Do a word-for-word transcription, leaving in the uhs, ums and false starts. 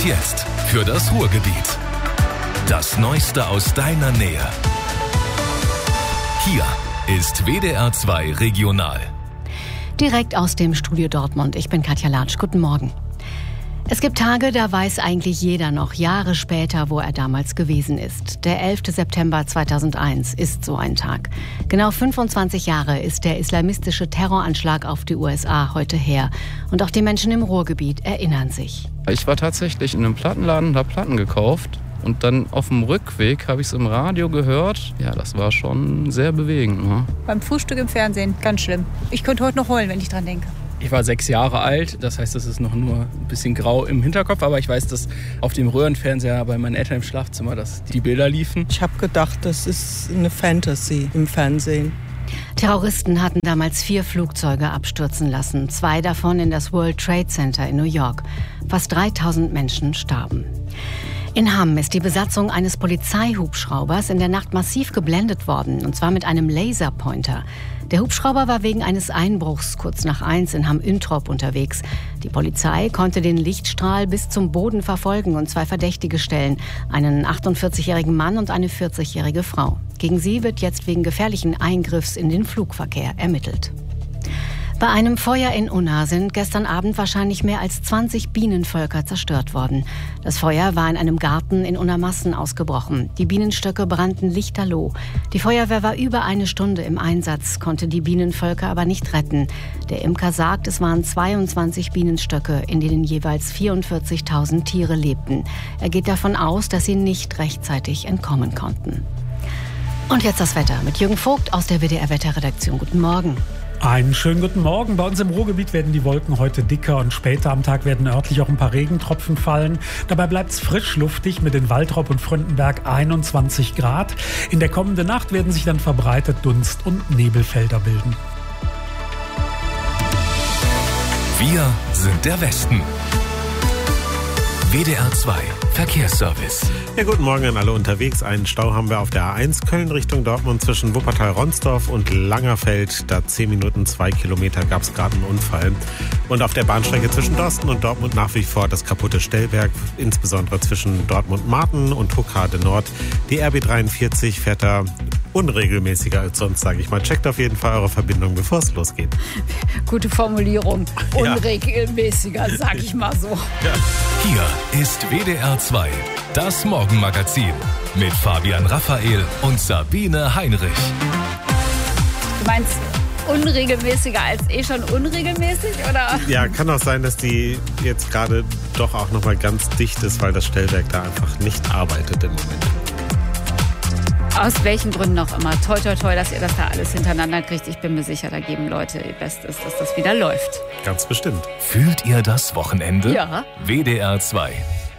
Und jetzt für das Ruhrgebiet. Das Neueste aus deiner Nähe. Hier ist W D R zwei Regional. Direkt aus dem Studio Dortmund. Ich bin Katja Latsch. Guten Morgen. Es gibt Tage, da weiß eigentlich jeder noch, Jahre später, wo er damals gewesen ist. Der elfter September zweitausendeins ist so ein Tag. Genau fünfundzwanzig Jahre ist der islamistische Terroranschlag auf die U S A heute her. Und auch die Menschen im Ruhrgebiet erinnern sich. Ich war tatsächlich in einem Plattenladen und habe Platten gekauft. Und dann auf dem Rückweg habe ich es im Radio gehört. Ja, das war schon sehr bewegend. Ne? Beim Frühstück im Fernsehen, ganz schlimm. Ich könnte heute noch heulen, wenn ich dran denke. Ich war sechs Jahre alt, das heißt, das ist noch nur ein bisschen grau im Hinterkopf. Aber ich weiß, dass auf dem Röhrenfernseher bei meinen Eltern im Schlafzimmer, dass die Bilder liefen. Ich habe gedacht, das ist eine Fantasy im Fernsehen. Terroristen hatten damals vier Flugzeuge abstürzen lassen. Zwei davon in das World Trade Center in New York. Fast dreitausend Menschen starben. In Hamm ist die Besatzung eines Polizeihubschraubers in der Nacht massiv geblendet worden, und zwar mit einem Laserpointer. Der Hubschrauber war wegen eines Einbruchs kurz nach eins in Hamm-Üntrop unterwegs. Die Polizei konnte den Lichtstrahl bis zum Boden verfolgen und zwei Verdächtige stellen, einen achtundvierzigjährigen Mann und eine vierzigjährige Frau. Gegen sie wird jetzt wegen gefährlichen Eingriffs in den Flugverkehr ermittelt. Bei einem Feuer in Unna sind gestern Abend wahrscheinlich mehr als zwanzig Bienenvölker zerstört worden. Das Feuer war in einem Garten in Unnamassen ausgebrochen. Die Bienenstöcke brannten lichterloh. Die Feuerwehr war über eine Stunde im Einsatz, konnte die Bienenvölker aber nicht retten. Der Imker sagt, es waren zweiundzwanzig Bienenstöcke, in denen jeweils vierundvierzigtausend Tiere lebten. Er geht davon aus, dass sie nicht rechtzeitig entkommen konnten. Und jetzt das Wetter mit Jürgen Vogt aus der W D R-Wetterredaktion. Guten Morgen. Einen schönen guten Morgen. Bei uns im Ruhrgebiet werden die Wolken heute dicker und später am Tag werden örtlich auch ein paar Regentropfen fallen. Dabei bleibt es frischluftig mit in Waltrop und Fröndenberg einundzwanzig Grad. In der kommenden Nacht werden sich dann verbreitet Dunst- und Nebelfelder bilden. Wir sind der Westen. W D R zwei Verkehrsservice. Ja, guten Morgen an alle unterwegs. Einen Stau haben wir auf der A eins Köln Richtung Dortmund zwischen Wuppertal-Ronsdorf und Langerfeld. Da zehn Minuten, zwei Kilometer gab es gerade einen Unfall. Und auf der Bahnstrecke zwischen Dorsten und Dortmund nach wie vor das kaputte Stellwerk, insbesondere zwischen Dortmund-Marten und Huckade Nord. Die R B dreiundvierzig fährt da unregelmäßiger als sonst, sage ich mal. Checkt auf jeden Fall eure Verbindung, bevor es losgeht. Gute Formulierung. Ja. Unregelmäßiger, sag ich mal so. Ja. Hier ist W D R zwei, das Morgenmagazin mit Fabian Raphael und Sabine Heinrich. Du meinst unregelmäßiger als eh schon unregelmäßig, oder? Ja, kann auch sein, dass die jetzt gerade doch auch nochmal ganz dicht ist, weil das Stellwerk da einfach nicht arbeitet im Moment. Aus welchen Gründen auch immer. Toi, toi, toi, dass ihr das da alles hintereinander kriegt. Ich bin mir sicher, da geben Leute ihr Bestes, dass das wieder läuft. Ganz bestimmt. Fühlt ihr das Wochenende? Ja. W D R zwei.